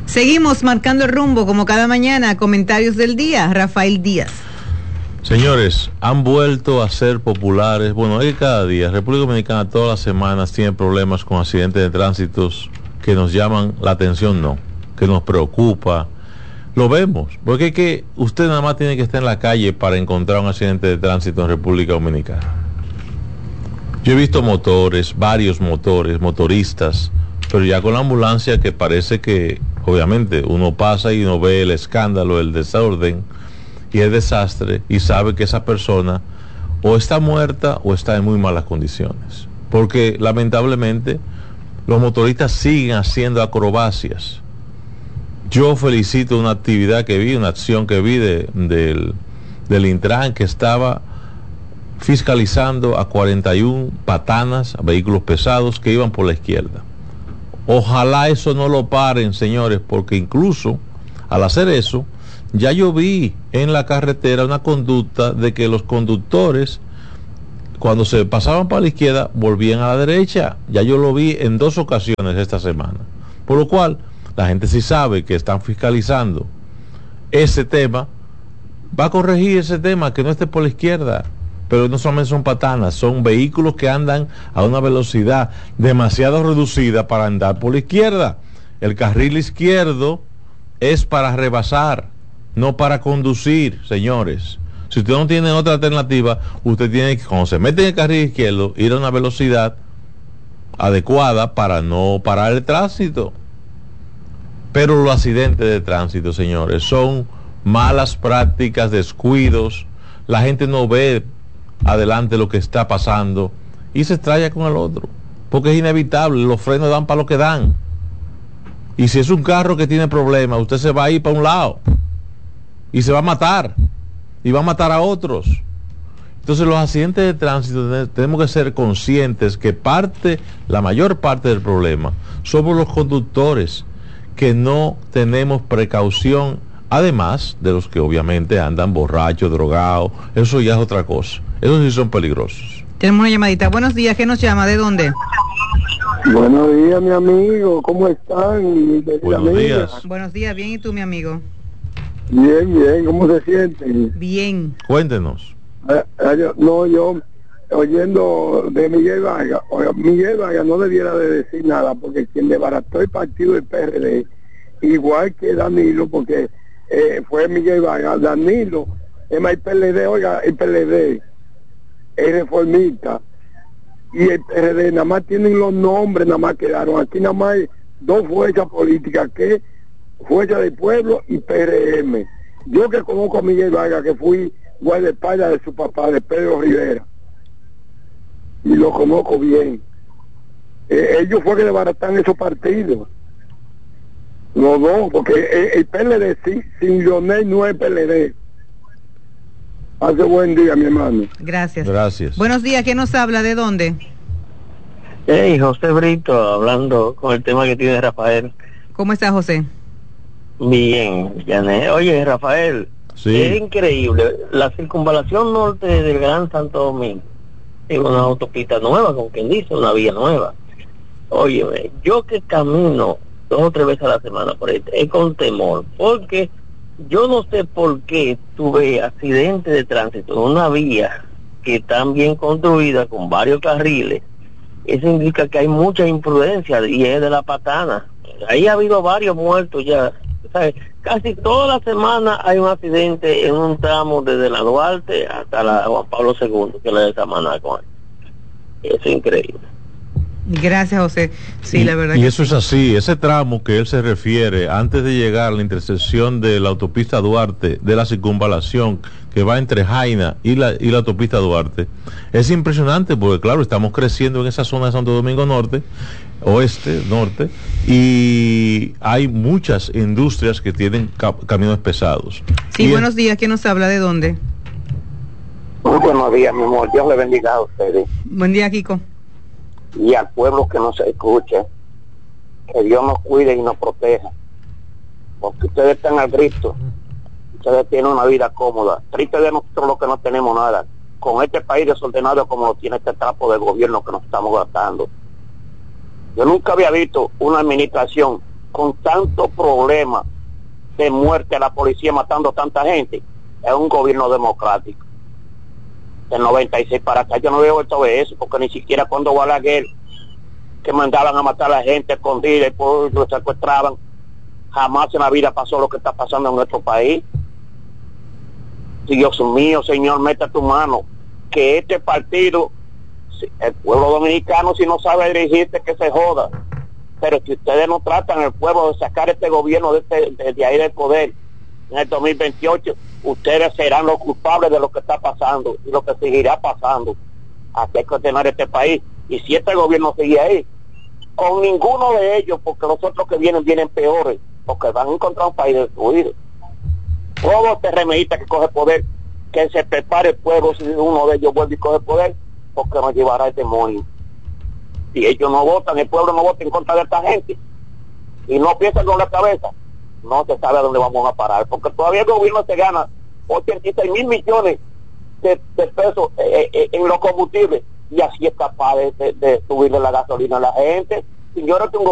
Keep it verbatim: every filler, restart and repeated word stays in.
Seguimos marcando el rumbo como cada mañana. Comentarios del día, Rafael Díaz. Señores, han vuelto a ser populares, bueno, es que cada día, República Dominicana todas las semanas tiene problemas con accidentes de tránsitos que nos llaman la atención, no, que nos preocupa. Lo vemos, porque es que usted nada más tiene que estar en la calle para encontrar un accidente de tránsito en República Dominicana. Yo he visto motores, varios motores, motoristas, pero ya con la ambulancia que parece que, obviamente, uno pasa y uno ve el escándalo, el desorden y el desastre y sabe que esa persona o está muerta o está en muy malas condiciones. Porque, lamentablemente, los motoristas siguen haciendo acrobacias. Yo felicito una actividad que vi, una acción que vi de, del, del Intran, que estaba fiscalizando a cuarenta y una patanas, a vehículos pesados que iban por la izquierda. Ojalá eso no lo paren, señores, porque incluso al hacer eso, ya yo vi en la carretera una conducta de que los conductores, cuando se pasaban para la izquierda, volvían a la derecha. Ya yo lo vi en dos ocasiones esta semana. Por lo cual, la gente sí sabe que están fiscalizando ese tema, va a corregir ese tema, que no esté por la izquierda. Pero no solamente son patanas, son vehículos que andan a una velocidad demasiado reducida para andar por la izquierda. El carril izquierdo es para rebasar, no para conducir, señores. Si usted no tiene otra alternativa, usted tiene que, cuando se mete en el carril izquierdo, ir a una velocidad adecuada para no parar el tránsito. Pero los accidentes de tránsito, señores, son malas prácticas, descuidos. La gente no ve adelante lo que está pasando y se estrella con el otro, porque es inevitable, los frenos dan para lo que dan. Y si es un carro que tiene problemas, usted se va a ir para un lado y se va a matar y va a matar a otros. Entonces los accidentes de tránsito tenemos que ser conscientes que parte, la mayor parte del problema somos los conductores, que no tenemos precaución, además de los que obviamente andan borrachos, drogados. Eso ya es otra cosa, esos sí son peligrosos. Tenemos una llamadita. Buenos días, ¿qué nos llama? ¿De dónde? Buenos días, mi amigo, ¿cómo están? Mi Buenos amiga. días. Buenos días, bien, ¿y tú, mi amigo? Bien, bien, ¿cómo se sienten? Bien. Cuéntenos. Eh, eh, yo- no, yo oyendo de Miguel Vargas, oiga, Miguel Vargas no debiera de decir nada, porque quien desbarató el partido del P R D, igual que Danilo, porque eh, fue Miguel Vargas, Danilo, es más el P L D, oiga, el P L D es reformista, y el P R D nada más tienen los nombres, nada más quedaron, aquí nada más hay dos fuerzas políticas, que es Fuerza del Pueblo y P R M. Yo que conozco a Miguel Vargas, que fui guardaespaldas de su papá, de Pedro Rivera, y lo conozco bien. Eh, ellos fue que desbaratan esos partidos, los dos, porque el, el P L D sin, sin Lionel no es P L D. Hace buen día, mi hermano. Gracias. Gracias. Buenos días, ¿quién nos habla? ¿De dónde? Hey, José Brito, hablando con el tema que tiene Rafael. ¿Cómo está, José? Bien, Janet. Oye, Rafael, Sí. es increíble. La circunvalación norte del Gran Santo Domingo es una autopista nueva, como quien dice, una vía nueva. Óyeme, yo que camino dos o tres veces a la semana por ahí, es con temor, porque yo no sé por qué tuve accidentes de tránsito en una vía que está bien construida, con varios carriles. Eso indica que hay mucha imprudencia y es de la patana. Ahí ha habido varios muertos ya. ¿Sabes? Casi toda la semana hay un accidente en un tramo desde la Duarte hasta la Juan Pablo segundo, que es la de Samaná. Eso es increíble. Gracias, José. Sí, y, la verdad y que eso sí. es así, ese tramo que él se refiere, antes de llegar a la intersección de la autopista Duarte, de la circunvalación que va entre Jaina y la, y la autopista Duarte, es impresionante, porque claro, estamos creciendo en esa zona de Santo Domingo Norte, oeste, norte, y hay muchas industrias que tienen ca- camiones pesados. Sí, Y buenos días, ¿quién nos habla? ¿De dónde? Muy buenos días, mi amor. Dios le bendiga a ustedes Buen día, Kiko. y al pueblo que nos escuche. Que Dios nos cuide y nos proteja. Porque ustedes están al grito. Ustedes tienen una vida cómoda. Triste de nosotros los que no tenemos nada. Con este país desordenado como lo tiene este trapo del gobierno que nos estamos gastando. Yo nunca había visto una administración con tanto problema de muerte, la policía matando tanta gente, es un gobierno democrático. Del noventa y seis para acá yo no veo vuelto a ver eso, porque ni siquiera cuando Balaguer, que mandaban a matar a la gente escondida y pues lo secuestraban, jamás en la vida pasó lo que está pasando en nuestro país. Dios mío, Señor, mete tu mano, que este partido, el pueblo dominicano, si no sabe dirigirse, que se joda. Pero si ustedes no tratan el pueblo de sacar este gobierno de, este, de, de ahí del poder en el dos mil veintiocho, ustedes serán los culpables de lo que está pasando y lo que seguirá pasando. Así hay que ordenar este país. Y si este gobierno sigue ahí, con ninguno de ellos, porque los otros que vienen, vienen peores, porque van a encontrar un país destruido. Todo este remedista que coge poder, que se prepare el pueblo si uno de ellos vuelve y coge poder, porque nos llevará el demonio. Si ellos no votan, el pueblo no vota en contra de esta gente, y no piensan con la cabeza, no se sabe a dónde vamos a parar, porque todavía el gobierno se gana ochenta y seis mil millones de, de pesos eh, eh, en los combustibles, y así es capaz de, de, de subirle la gasolina a la gente. Señores, que un